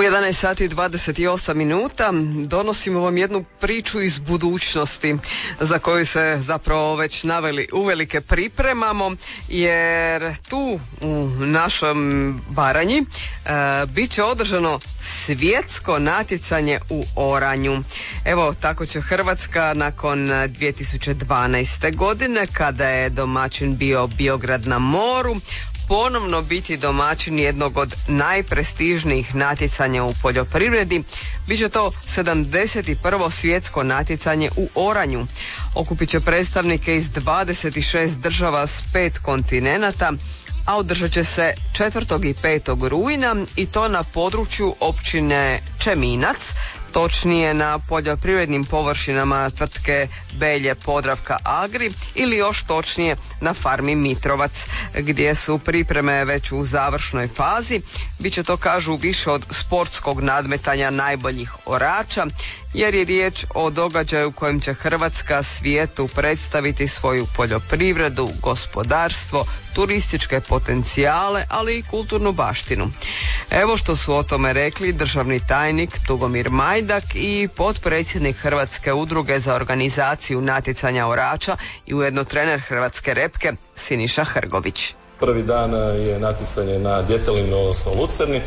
11 sati i 28 minuta donosimo vam jednu priču iz budućnosti za koju se zapravo već uvelike pripremamo, jer tu u našom Baranji bit će održano svjetsko natjecanje u oranju. Evo, tako će Hrvatska nakon 2012. godine, kada je domaćin bio Biograd na moru, ponovno biti domaćin jednog od najprestižnijih natjecanja u poljoprivredi. Biće to 71. svjetsko natjecanje u oranju. Okupit će predstavnike iz 26 država s 5 kontinenata, a održat će se 4. i 5. rujna i to na području općine Čeminac, točnije na poljoprivrednim površinama tvrtke Belje Podravka Agri, ili još točnije na farmi Mitrovac, gdje su pripreme već u završnoj fazi. Biće to, kažu, više od sportskog nadmetanja najboljih orača, jer je riječ o događaju kojem će Hrvatska svijetu predstaviti svoju poljoprivredu, gospodarstvo, turističke potencijale, ali i kulturnu baštinu. Evo što su o tome rekli državni tajnik Tugomir Majdak i potpredsjednik Hrvatske udruge za organizaciju natjecanja orača i ujedno trener Hrvatske repke Siniša Hrgović. Prvi dan je natjecanje na Djetelinu, odnosno Lucerni,